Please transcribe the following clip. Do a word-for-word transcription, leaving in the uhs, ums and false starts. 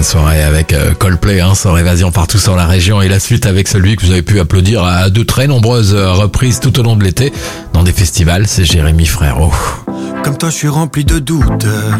soirée avec Coldplay, hein, sans évasion partout sur la région, et la suite avec celui que vous avez pu applaudir à de très nombreuses reprises tout au long de l'été dans des festivals, c'est Jérémy Frérot. Comme toi je suis rempli de doutes.